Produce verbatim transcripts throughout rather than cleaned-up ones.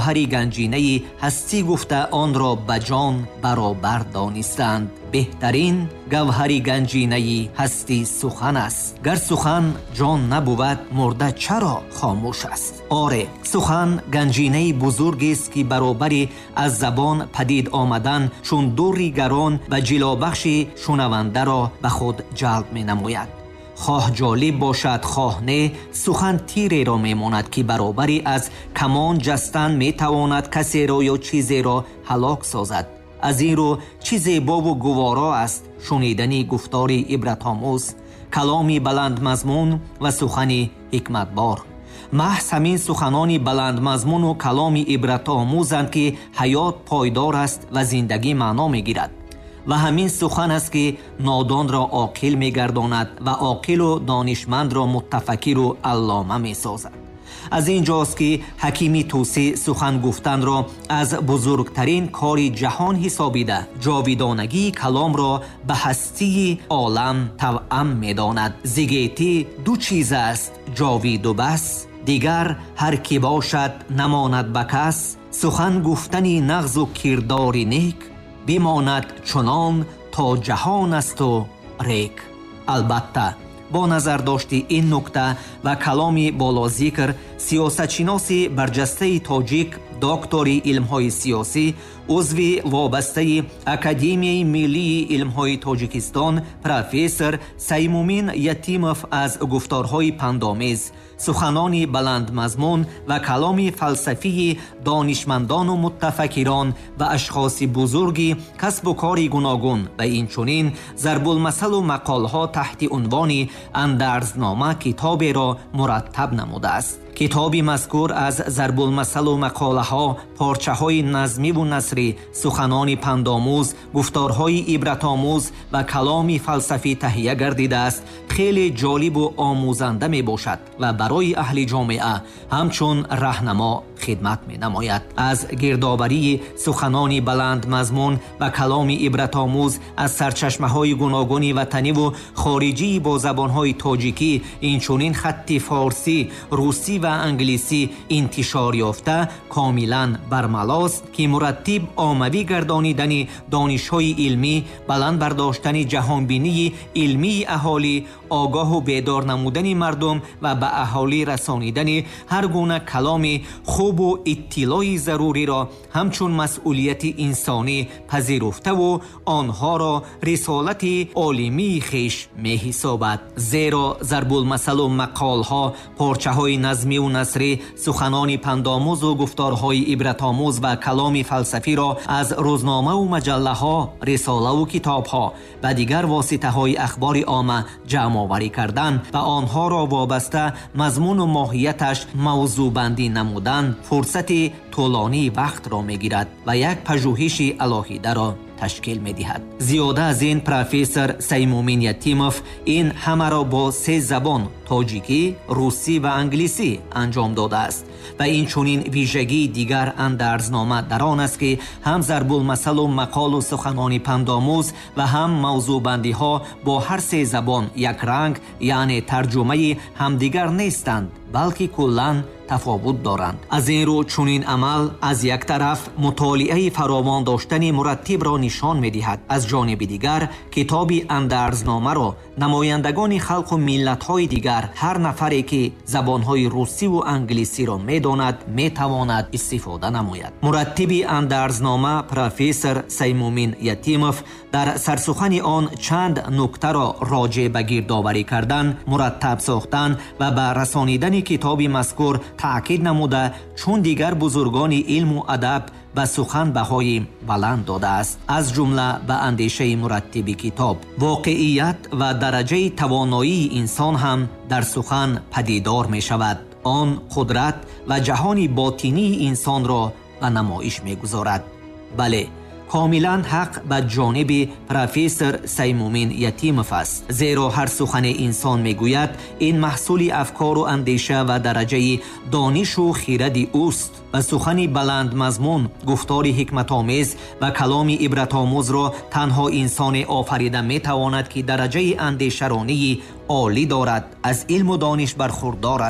гавҳари ганҷинаи ҳастӣ гуфта онро ба ҷон баробар донистанд. беҳтарин гавҳари ганҷинаи ҳастӣ сухан аст. гар сухан ҷон набувад, мурда чаро хомӯш аст? оре, сухан ганҷинаи бузургест, ки баробари аз забон падид омадан чун дурри гарон ва ҷилобахши шунавандаро ба худ ҷалб менамояд. хоҳ ҷолиб бошад, хоҳ не, сухан тиреро мемонад, ки баробари аз камон ҷастан метавонад касеро ё чизеро ҳалок созад. аз ин рӯ чӣ зебову гуворо аст шунидани гуфтори ибратомӯз, каломи баландмазмун ва сухани ҳикматбор. маҳз ҳамин суханони баландмазмуну каломи ибратомӯзанд, ки ҳаёт пойдор аст ва зиндагӣ маъно мегирад. ва ҳамин сухан аст, ки нодонро оқил мегардонад ва оқилу донишмандро муттафакиру аллома месозад. аз ин ҷост, ки ҳакими тӯсӣ сухан гуфтанро аз бузургтарин кори ҷаҳон ҳисобида, ҷовидонагии каломро ба ҳастии олам тавъам медонад. зигетӣ ду чиз аст, ҷовиду бас, дигар ҳар ки бошад намонад ба кас. сухан гуфтани нағзу кирдори нек, бимонад чунон то ҷаҳон асту рек. албатта бо назардошти ин нукта ва каломи болозикр, сиёсатшиноси барҷастаи тоҷик, доктори илмҳои сиёсӣ, узви вобастаи Академияи Миллии илмҳои Тоҷикистон, профессор Саймумин Ятимов аз гуфторҳои пандомез, суханони баландмазмун ва каломи фалсафии донишмандону муттафакирон ва ашхоси бузурги касбу кори гуногун ва инчунин зарбулмасалу мақолҳо таҳти унвони андазнома китоберо мураттаб намудааст. китоби мазкур аз зарбулмасалу мақолаҳо, порчаҳои назмиву насрӣ, суханони пандомӯз, гуфторҳои ибратомӯз ва каломи фалсафӣ таҳия гардидааст. хеле ҷолибу омӯзанда мебошад ва барои аҳли ҷомеа ҳамчун раҳнамо хидмат менамояд. аз гирдоварии суханони баландмазмун ва каломи ибратомӯз аз сарчашмаҳои гуногуни ватаниву хориҷии бо забонҳои тоҷикӣ, инчунин хатти форсӣ, русӣ ва англисӣ интишор ёфта комилан бармалост, ки мураттиб омавӣ гардонидани донишҳои илмӣ, баланд бардоштани ҷаҳонбинии илмии аҳолӣ, огоҳу бедор намудани мардум ва ба аҳолӣ расонидани ҳар гуна каломи хубу иттилои заруриро ҳамчун масъулияти инсонӣ пазируфтаву онҳоро рисолати олимии хиш меҳисобад. зеро зарбулмасалу мақолҳо, порчаҳои назмиву насрӣ, суханони пандомӯзу гуфторҳои ибратомӯз ва каломи фалсафиро аз рӯзномаву маҷаллаҳо, рисолаву китобҳо ва дигар воситаҳои ахбори омма ҷамъоварӣ кардан ва онҳоро вобаста мазмуну моҳияташ мавзӯъбандӣ намудан фурсати тӯлонии вақтро мегирад ва як пажӯҳиши алоҳидаро ташкил медиҳад. зиёда аз ин, профессор Саймумин Ятимов ин ҳамаро бо се забон тоҷикӣ, русӣ ва англисӣ анҷом додааст ва инчунин вижагии дигар андазнома дар он аст, ки ҳам зарбулмасалу мақолу суханони пандомӯз ва ҳам мавзӯъбандиҳо бо ҳар се забон якранг, яъне тарҷумаи ҳамдигар нестанд, балки куллан тафовут доранд. аз ин рӯ чунин амал аз як тараф мутолиаи фаровон доштани мураттибро нишон медиҳад, аз ҷониби дигар китоби андазномаро намояндагони халқу миллатҳои дигар, ҳар нафаре ки забонҳои русиву англисиро медонад, метавонад истифода намояд. мураттиби андазнома профессор Саймумин Ятимов дар сарсухани он чанд нуктаро роҷеъ ба гирдоварӣ кардан, мураттаб сохтан ва ба расонидани китоби мазкур таъкид намуда, чун дигар бузургони илму адаб ба сухан баҳои баланд додааст. аз ҷумла ба андешаи мураттиби китоб, воқеият ва дараҷаи тавоноии инсон ҳам дар сухан падидор мешавад. он қудрат ва ҷаҳони ботинии инсонро ба намоиш мегузорад. бале, комилан ҳақ ба ҷониби профессор Саймумин Ятимов аст. зеро ҳар сухане инсон мегӯяд ин маҳсули афкору андеша ва дараҷаи донишу хиради ӯст ва сухани баландмазмун, гуфтори ҳикматомез ва каломи ибратомӯзро танҳо инсоне офарида метавонад, ки дараҷаи андешаронии олӣ дорад, аз илму дониш бархурдор аст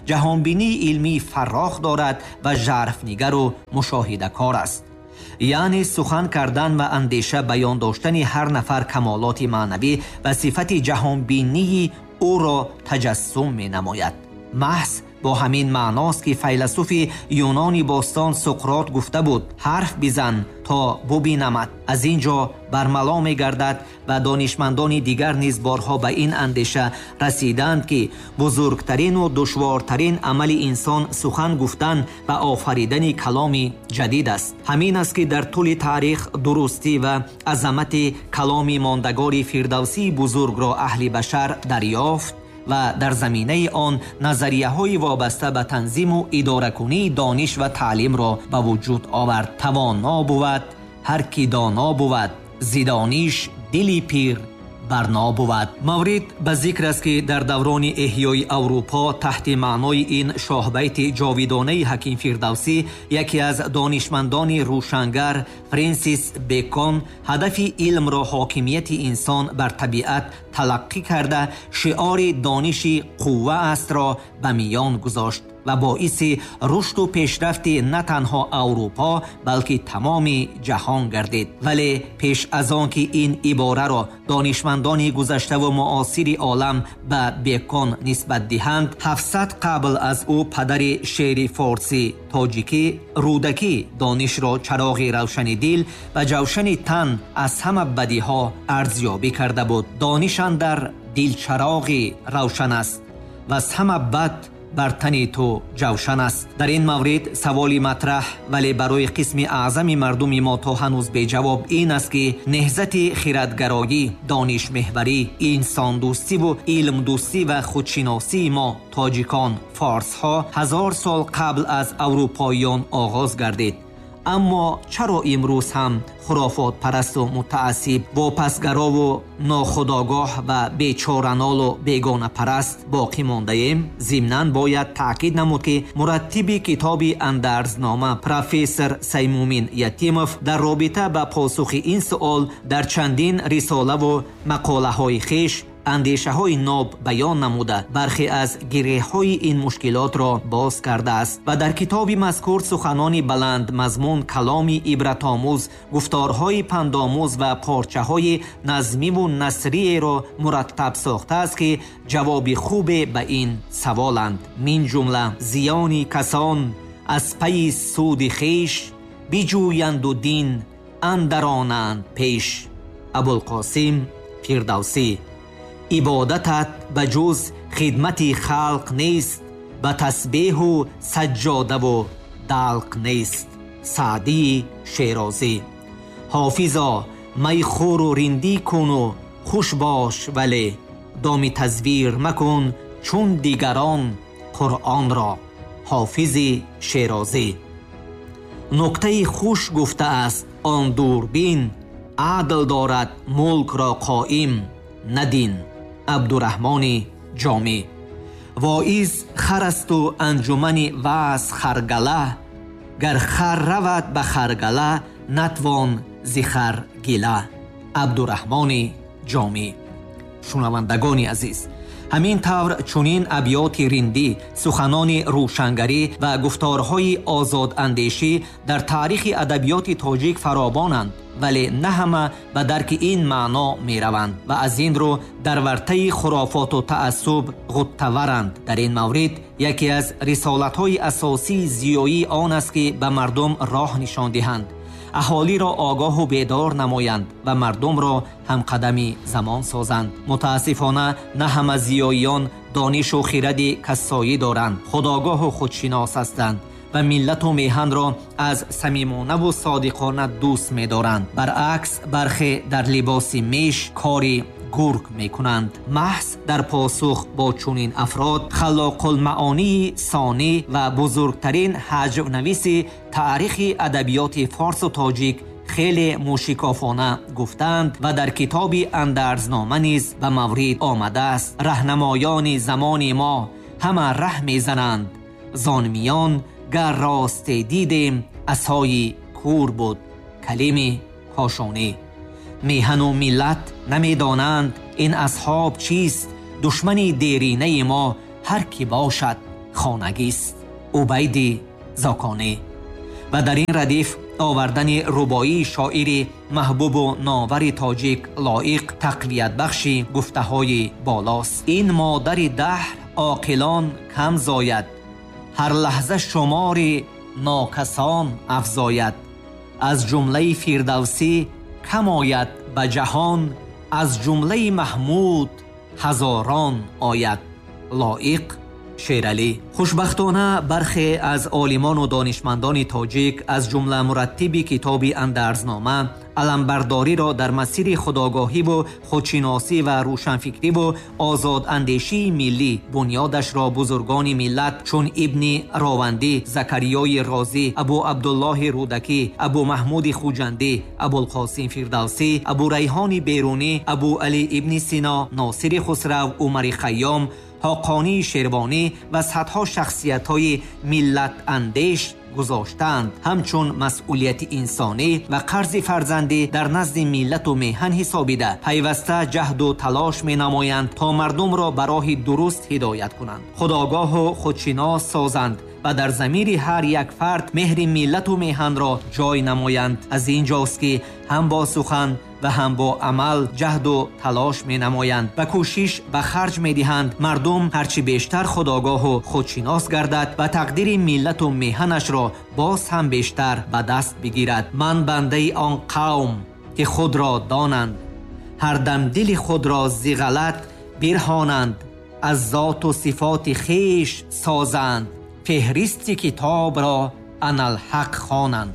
ҷаҳонбинии илмӣ фаррох дорад ва жарфнигару мушоҳидакор аст. яъне сухан кардан ва андеша баён доштани ҳар нафар камолоти маънавӣ ва сифати ҷаҳонбинии ӯро таҷассум менамояд. маҳз бо ҳамин маъност ки файласуфи юнони бостон Суқрот гуфта буд: ҳарф бизан то бубинамад. аз ин ҷо бармало мегардад ва донишмандони дигар низ борҳо ба ин андеша расиданд ки бузургтарину душвортарин амали инсон сухан гуфтан ва офаридани каломи ҷадид аст. ҳамин аст ки дар тӯли таърих дурустӣ ва азамати каломи мондагори фирдавсии бузургро аҳли башар дарёфт ва дар заминаи он назарияҳои вобаста ба танзиму идоракунии дониш ва таълимро ба вуҷуд овард. тавоно буд ҳар ки доно буд, зи дониш дили пир барно буд. маврид ба зикр аст ки дар даврони эҳёи аврупо таҳти маънои ин шоҳбайти ҷовидонаи ҳаким фирдавсӣ яке аз донишмандони рӯшангар Фрэнсис Бекон ҳадафи илмро ҳокимияти инсон бар табиат талаққӣ карда шиори дониши қувва астро ба миён гузошт ва боиси рушду пешрафти на танҳо Аврупо, балки тамоми ҷаҳон гардид. вале пеш аз он ки ин ибораро донишмандони гузаштаву муосири олам ба Бекон нисбат диҳанд, ҳафтсад қабл аз ӯ падари шеъри форсӣ тоҷикӣ рӯдакӣ донишро чароғи равшани дил ва ҷавшани тан аз ҳама бадиҳо арзёбӣ карда буд. дониш андар дилчароғи равшан аст ва аз ҳама бад бар тани ту ҷавшан аст. дар ин маврид саволи матраҳ вале барои қисми аъзами мардуми мо то ҳанӯз беҷавоб ин аст ки неҳзати хиратгароӣ, донишмеҳварӣ, инсондӯстиву илмдӯстӣ ва худшиносии мо тоҷикон, форсҳо ҳазор сол қабл аз аврупоиён оғоз гардид. аммо чаро имрӯз ҳам хурофотпарасту мутаассиб, вопасгарову нохудогоҳ ва бечоранолу бегонапараст боқӣ мондаем? зимнан бояд таъкид намуд ки мураттиби китоби андазнома профессор Саймумин Ятимов дар робита ба посухи ин суол дар чандин рисолаву мақолаҳои хеш андешаҳои ноб баён намуда бархе аз гиреҳҳои ин мушкилотро боз кардааст ва дар китоби мазкур суханони баланд мазмун, каломи ибратомӯз, гуфторҳои пандомӯз ва порчаҳои назмиву насриеро мураттаб сохтааст ки ҷавоби хубе ба ин саволанд. мин ҷумла зиёни касон аз пайи суди хеш биҷӯянду дин андаронанд пеш. абулқосим фирдавсӣ. ибодатат ба ҷуз хидмати халқ нест, ба тасбеҳу саҷҷодаву далқ нест. саъдии шерозӣ. ҳофизо майхӯру риндӣ куну хуш бош, вале доми тазвир макун чун дигарон қуръонро. ҳофизи шерозӣ. нуктаи хуш гуфтааст он дурбин, адл дорад мулкро қоим, надин. абдураҳмони ҷомӣ. воиз харасту анҷумани ваъз харгала, гар хар равад ба харгала, натвон зи хар гила. абдураҳмони ҷомӣ. шунавандагони азиз, ҳамин тавр чунин абьёти риндӣ, суханони рӯшангарӣ ва гуфторҳои озодандешӣ дар таърихи адабиёти тоҷик фаровонанд, вале на ҳама ба дарки ин маъно мераванд ва аз ин рӯ дар вартаи хурофоту таассуб ғуттаваранд. дар ин маврид яке аз рисолатҳои асосии зиёӣ он аст ки ба мардум роҳ нишон диҳанд, аҳолиро огоҳу бедор намоянд ва мардумро ҳамқадами замон созанд. мутаассифона на ҳама зиёиён донишу хиради кассоӣ доранд, худогоҳу худшинос ҳастанд ва миллату меҳанро аз самимонаву содиқона дӯст медоранд. баръакс бархе дар либоси меш кори гург мекунанд. маҳз дар посух бо чунин афрод халоқулмаонии сонӣ ва бузургтарин ҳаҷвнависи таърихи адабиёти форсу тоҷик хеле мушикофона гуфтанд ва дар китоби андазнома низ ба маврид омадааст. раҳнамоёни замони мо ҳама раҳ мезананд, зон миён гар росте дидем асои кур буд. калими ҳошонӣ. меҳану миллат намедонанд ин асҳоб чист, душмани деринаи мо ҳар кӣ бошад خانگیست. عبید زاکانی. و در این ردیف آوردن ربایی شاعر محبوب و ناور تاجیک لایق تقویت بخشی گفته های بالاست. این مادر دهر عاقلان کم زاید، هر لحظه شمار ناکسان افزاید. از جمله فردوسی کم آید به جهان، از جمله محمود هزاران آید. لایق شیرالی. خوشبختانه برخی از عالمان و دانشمندان تاجیک از جمله مرتب کتاب اندرزنامه علمبرداری را در مسیر خودآگاهی و خودشناسی و روشنفکری و آزاد اندیشی ملی بنیادش را بزرگان ملت چون ابن راوندی، زکریای رازی، ابو عبدالله رودکی، ابو محمود خوجندی، ابو القاسم فردوسی، ابو ریحان بیرونی، ابو علی ابن سینا، ناصر خسرو، عمر خیام، حقانی شیروانی و صدها شخصیت‌های ملت اندیش گذاشتند. همچون مسئولیت انسانی و قرض فرزندی در نزد ملت و میهن حسابیده پیوسته جهد و تلاش می نمایند تا مردم را به راه درست هدایت کنند، خودآگاه و خودشناس سازند و در ضمیر هر یک فرد مهر ملت و میهن را جای نمایند. از اینجاست که هم با سخن و هم با عمل جهد و تلاش می نمایند و کوشش به خرج می دهند مردم هرچی بیشتر خودآگاه و خودشناس گردد و تقدیر ملت و میهنش را باز هم بیشتر به دست بگیرد. من بنده آن قوم که خود را دانند، هر دم دل خود را ز غلط برهانند، از ذات و صفات خویش سازند، فهرست کتاب را انالحق خوانند.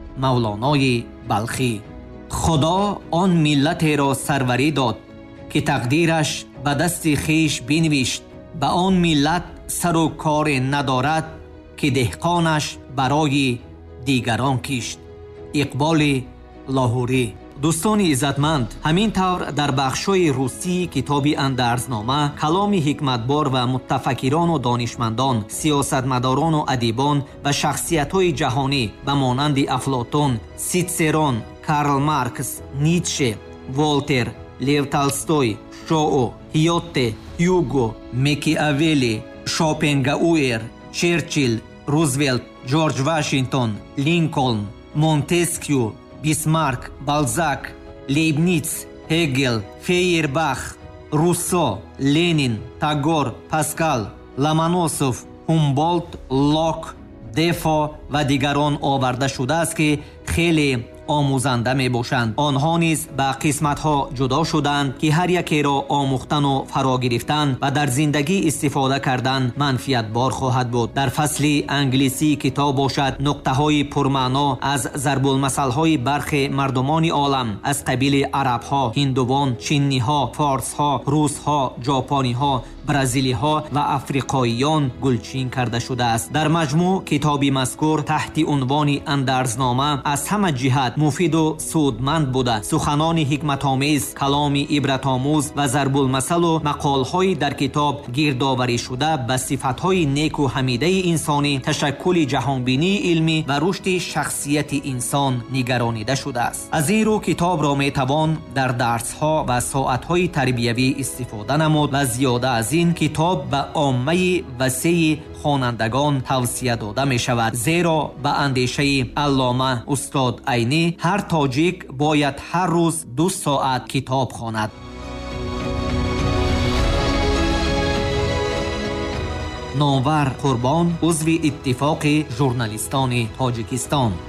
مولانای بلخی. خدا آن ملت را سروری داد که تقدیرش به دست خویش بنوشت. به آن ملت سر و کار ندارد که دهقانش برای دیگران کشت. اقبال لاهوری. دوستان عزتمند، همین طور در بخشای روسی کتاب اندرزنامه کلام حکمتبار و متفکران و دانشمندان، سیاستمداران و ادیبان و شخصیت‌های جهانی به مانند افلاطون، سیتسرون، کارل مارکس، نیتشه، والتر، لیو تولستوی، شوو، هیوته، هیوگو، مکیاولی، شوپنگاور، چرچیل، روزولت، جورج واشنگتن، لینکلن، مونتسکیو، بیسمارک، بالزاک، لیبنیتس، هگل، فیرباخ، روسو، لنین، تاگور، پاسکال، لامانوسوف، هومبولت، لوک، دفو و دیگران آورده شده است که خیلی آموزنده می باشند. آنها نیز به قسمت ها جدا شدند که هر یکی را آموختن و فرا گرفتن و در زندگی استفاده کردن منفعت بار خواهد بود. در فصل انگلیسی کتاب باشد نقطه های پرمعنا از ضرب المثل های برخی مردمان عالم از قبیل عرب ها، هندوان، چینی ها، فارس ها، روس ها، ژاپنی ها، برزیلی ها و افریقاییان گلچین کرده شده است. در مجموع کتاب مذکور تحت عنوان اندرزنامه از همه جهت مفید و سودمند بوده. سخنان حکمت آمیز، کلام عبرت آموز و ضرب المثل و مقال های در کتاب گردآوری شده به صفت های نیک و حمیده انسانی، تشکل جهانبینی علمی و رشد شخصیت انسان نگرانیده شده است. از این رو کتاب را می توان در درس ها و ساعت های تربیوی استفاده نمود و زیاده از این کتاب به عامه وسیع خوانندگان توصیه داده می شود، زیرا به اندیشه علامه استاد عینی هر تاجیک باید هر روز دو ساعت کتاب خواند. نامور قربان عضو اتفاق ژورنالیستان تاجیکستان.